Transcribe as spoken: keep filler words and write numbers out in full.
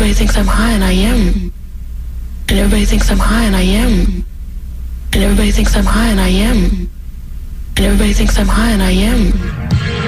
everybody thinks I'm high and I am. And everybody thinks I'm high and I am. And everybody thinks I'm high and I am. And everybody thinks I'm high and I am.